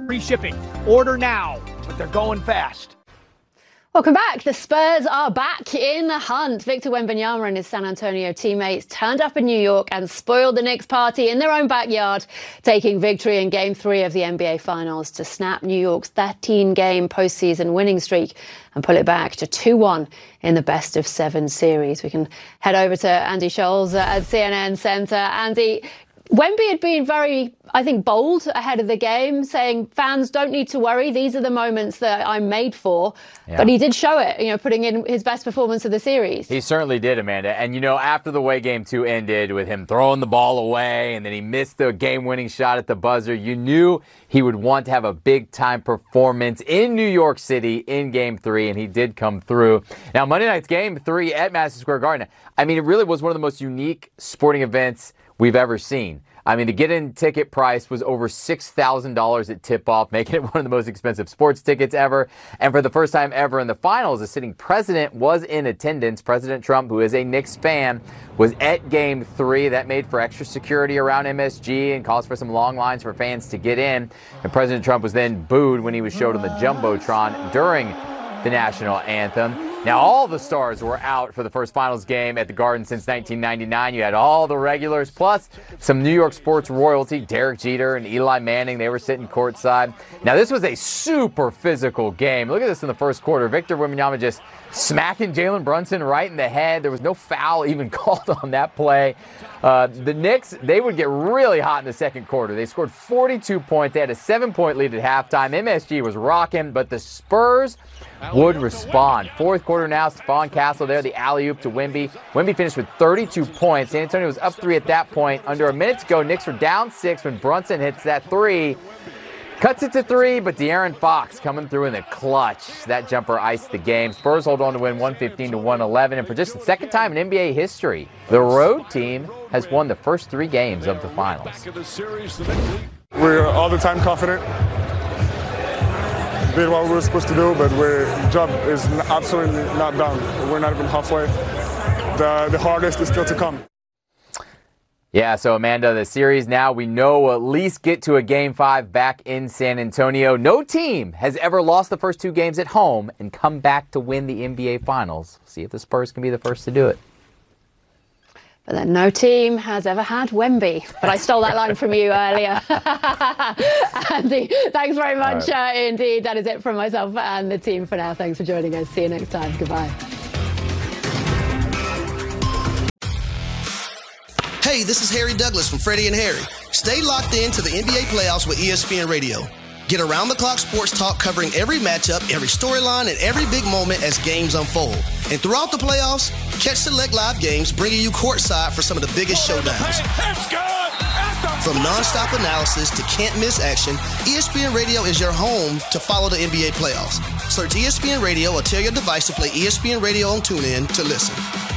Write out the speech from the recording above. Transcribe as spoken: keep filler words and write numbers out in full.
Free shipping. Order now, but they're going fast. Welcome back. The Spurs are back in the hunt. Victor Wembanyama and his San Antonio teammates turned up in New York and spoiled the Knicks party in their own backyard, taking victory in Game three of the N B A Finals to snap New York's thirteen-game postseason winning streak and pull it back to two one in the best of seven series. We can head over to Andy Scholes at C N N Center. Andy, Wemby had been very, I think, bold ahead of the game, saying fans don't need to worry. These are the moments that I'm made for. Yeah. But he did show it, you know, putting in his best performance of the series. He certainly did, Amanda. And, you know, after the way game two ended with him throwing the ball away and then he missed the game-winning shot at the buzzer, you knew he would want to have a big-time performance in New York City in game three, and he did come through. Now, Monday night's game three at Madison Square Garden, I mean, it really was one of the most unique sporting events we've ever seen. I mean, the get-in ticket price was over six thousand dollars at tip-off, making it one of the most expensive sports tickets ever. And for the first time ever in the finals, a sitting president was in attendance. President Trump, who is a Knicks fan, was at Game three. That made for extra security around M S G and caused for some long lines for fans to get in. And President Trump was then booed when he was showed on the Jumbotron during the national anthem. Now, all the stars were out for the first finals game at the Garden since nineteen ninety-nine. You had all the regulars, plus some New York sports royalty, Derek Jeter and Eli Manning. They were sitting courtside. Now, this was a super physical game. Look at this in the first quarter. Victor Wembanyama just smacking Jalen Brunson right in the head. There was no foul even called on that play. Uh, the Knicks, they would get really hot in the second quarter. They scored forty-two points. They had a seven-point lead at halftime. M S G was rocking, but the Spurs would respond. Fourth quarter now, Stephon Castle there, the alley-oop to Wemby. Wemby finished with thirty-two points. San Antonio was up three at that point. Under a minute to go, Knicks were down six when Brunson hits that three. Cuts it to three, but De'Aaron Fox coming through in the clutch. That jumper iced the game. Spurs hold on to win one fifteen to one eleven. And for just the second time in N B A history, the road team has won the first three games of the finals. We're all the time confident. Did what we were supposed to do, but our job is absolutely not done. We're not even halfway. The, the hardest is still to come. Yeah, so Amanda, the series now we know will at least get to a game five back in San Antonio. No team has ever lost the first two games at home and come back to win the N B A Finals. See if the Spurs can be the first to do it. But then no team has ever had Wemby. But I stole that line from you earlier. Andy, thanks very much right. uh, indeed. That is it from myself and the team for now. Thanks for joining us. See you next time. Goodbye. Hey, this is Harry Douglas from Freddie and Harry. Stay locked in to the N B A playoffs with E S P N Radio. Get around-the-clock sports talk covering every matchup, every storyline, and every big moment as games unfold. And throughout the playoffs, catch select live games bringing you courtside for some of the biggest showdowns. From nonstop analysis to can't-miss action, E S P N Radio is your home to follow the N B A playoffs. Search E S P N Radio or tell your device to play E S P N Radio on TuneIn to listen.